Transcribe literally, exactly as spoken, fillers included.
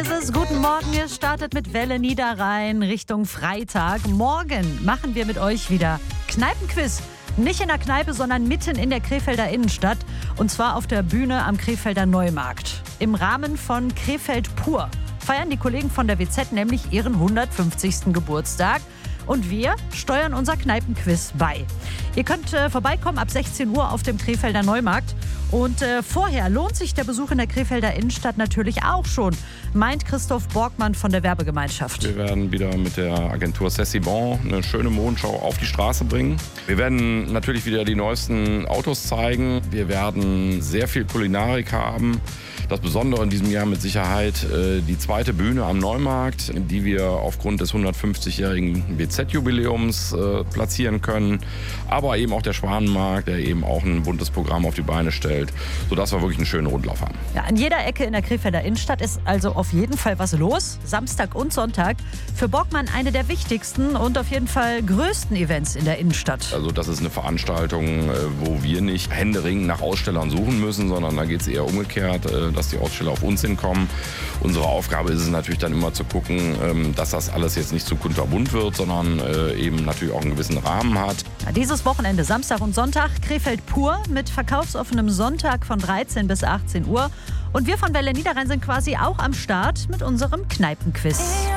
ist es. Guten Morgen, ihr startet mit Welle Niederrhein Richtung Freitag. Morgen machen wir mit euch wieder Kneipenquiz. Nicht in der Kneipe, sondern mitten in der Krefelder Innenstadt. Und zwar auf der Bühne am Krefelder Neumarkt. Im Rahmen von Krefeld Pur feiern die Kollegen von der W Z nämlich ihren hundertfünfzigsten Geburtstag. Und wir steuern unser Kneipenquiz bei. Ihr könnt äh, vorbeikommen ab sechzehn Uhr auf dem Krefelder Neumarkt. Und äh, vorher lohnt sich der Besuch in der Krefelder Innenstadt natürlich auch schon, meint Christoph Borgmann von der Werbegemeinschaft. Wir werden wieder mit der Agentur Cessibon eine schöne Modenschau auf die Straße bringen. Wir werden natürlich wieder die neuesten Autos zeigen. Wir werden sehr viel Kulinarik haben. Das Besondere in diesem Jahr mit Sicherheit äh, die zweite Bühne am Neumarkt, die wir aufgrund des hundertfünfzigjährigen W Z-Jubiläums äh, platzieren können. Aber eben auch der Schwanenmarkt, der eben auch ein buntes Programm auf die Beine stellt, sodass wir wirklich einen schönen Rundlauf haben. Ja, an jeder Ecke in der Krefelder Innenstadt ist also auf jeden Fall was los. Samstag und Sonntag. Für Borgmann eine der wichtigsten und auf jeden Fall größten Events in der Innenstadt. Also das ist eine Veranstaltung, äh, wo wir nicht händeringend nach Ausstellern suchen müssen, sondern da geht es eher umgekehrt, äh, dass die Aussteller auf uns hinkommen. Unsere Aufgabe ist es natürlich dann immer zu gucken, ähm, dass das alles jetzt nicht zu kunterbunt wird, sondern äh, eben natürlich auch einen gewissen Rahmen hat. Ja, dieses Wochenende, Samstag und Sonntag, Krefeld Pur mit verkaufsoffenem Sonntag von dreizehn bis achtzehn Uhr. Und wir von Welle Niederrhein sind quasi auch am Start mit unserem Kneipenquiz.